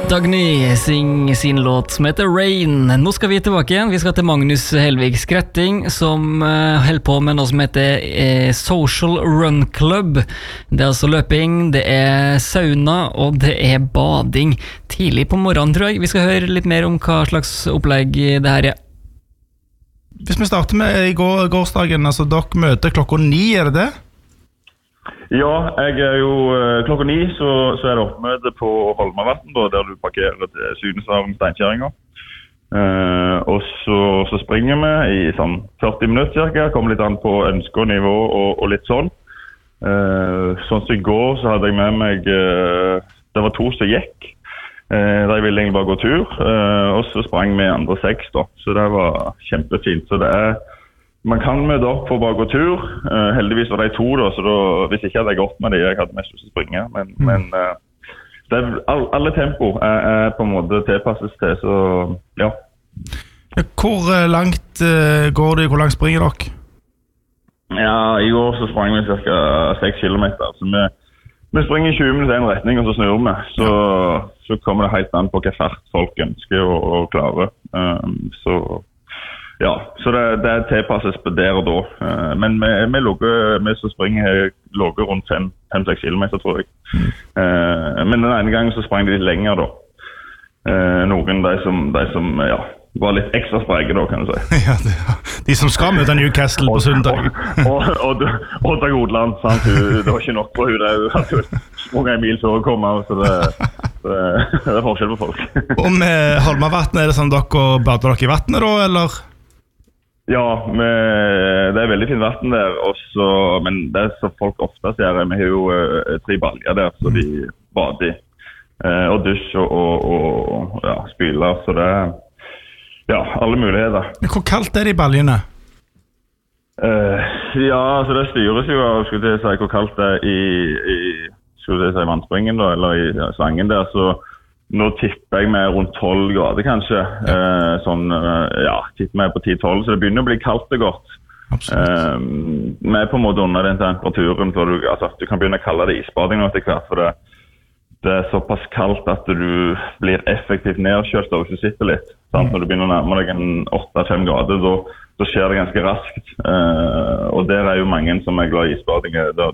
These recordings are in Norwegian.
Dagny synger sin låt som heter Rain. Nå skal vi tilbake igjen. Vi skal til Magnus Helvig Skretting, som holder på med noe som heter Social Run Club. Det er altså løping, det er sauna og det er bading tidlig på morgenen, tror jeg. Vi skal høre litt mer om hva slags opplegg det her er. Hvis vi starter med i gårsdagen, altså dere møter klokka 9, er det det? Ja, jeg er jo klokka 9, så er det oppmøte på Holmavatn, der du parkerer til Suneshavn Steinkjæringa. Og så springer vi i sånn 40 minutter cirka, kommer litt an på ønske og nivå og litt sånn. Sånn som i går så hadde jeg med meg, det var 2 som gikk, der jeg ville egentlig bare gå tur, og så sprang vi andre 6 da, så det var kjempefint. Så det er man kan møte opp for å bare gå tur. Heldigvis var det 2 da, så hvis ikke hadde jeg gått med det, jeg hadde mest lyst til å springe. Men det alle tempo er på en måte tilpasses til, så ja. Hvor langt går det, hvor langt springer dere? Ja, i år så sprang vi cirka 6 kilometer, så vi springer 20 minutter i en retning, og så snur vi. Så kommer det helt an på hva fart folk ønsker å klare. Ja, så det tilpasses på der og da. Men vi som springer låger rundt 5-6 kilometer, tror jeg. Men den ene gangen så sprang de litt lenger da. Noen de som ja, var litt ekstra spreke da, kan du si. Ja, de som skal møte Newcastle på søndag. Og Dag Odland, sant? Det var ikke nok på hun der. Hun sprang en mil før å komme, så det er forskjell på folk. Og med Holmavatn, er det sånn dere bader dere i vattnet da, eller? Ja, det er veldig fint vatten der, men det er så folk ofte sier, vi har jo 3 baljer der, så de bader i, og dusj og ja, spyler, så det er ja, alle muligheter. Hvor kaldt er det i baljene? Ja, så det styres jo av, skulle jeg si, hvor kaldt det er i vannspringen da, eller i slangen der, så nå tipper jeg med rundt 12 grader kanskje, ja, tipper meg på 10-12, så det begynner å bli kaldt og godt. Vi er på en måte under den temperaturen, for du kan begynne å kalle det isbading etter hvert, for det er såpass kaldt at du blir effektivt nedkjølt hvis du sitter litt. Sant? Når du begynner å nærme deg en 8-5 grader, da skjer det ganske raskt, og der er jo mange som er glad i isbading,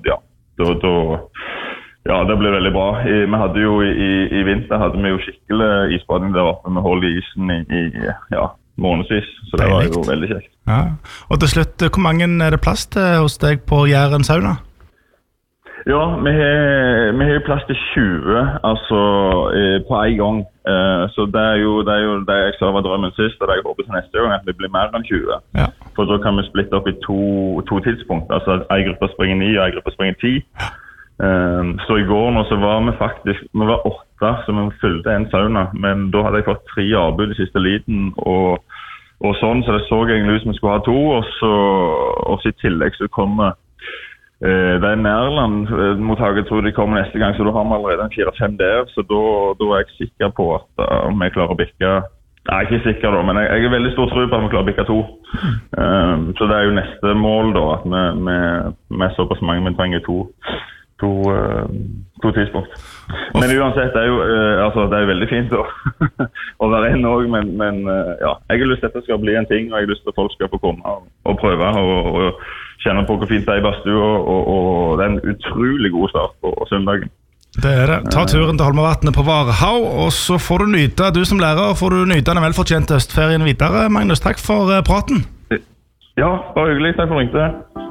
ja, det ble veldig bra. Vi hadde jo i vinter hadde vi jo skikkelig isbading der oppe med hold i isen i ja, månedsvis, så det var jo veldig kjekt. Ja. Og til slutt, hvor mange er det plass til hos deg på Jæren sauna? Ja, vi har plass til 20, altså på en gang. Så det er jo det jeg sa var drømmen sist, og det jeg håper til neste gang, at vi blir mer enn 20. Ja. For da kan vi splitte opp i to tidspunkt, altså en gruppe springer 9 og en gruppe springer 10. Så i går nå så var vi var 8 som vi fylte en sauna, men da hadde jeg fått 3 avbud i siste liten og sånn, så det så egentlig ut som vi skulle ha 2, og så i tillegg så kommer det er Nærland-mottaket, tror de kommer neste gang, så da har vi allerede en 4-5 der, så da er jeg sikker på at vi klarer å bikke. Jeg er ikke sikker da, men jeg er veldig stor tro på at vi klarer å bikke 2. Så det er jo neste mål da, at vi er såpass mange, vi trenger 2 tidspunkt. Men uansett, det er jo veldig fint å være en også, men ja, jeg har lyst til at det skal bli en ting, og jeg har lyst til at folk skal få komme og prøve og kjenne på hvor fint det er i Badstua, og det er en utrolig god start på søndagen. Det er det. Ta turen til Holmavatnet på Varhaug, og så får du nyte, du som lærer, får du nyte den velfortjente høstferien videre. Magnus, takk for praten. Ja, bare hyggelig. Takk for ringte.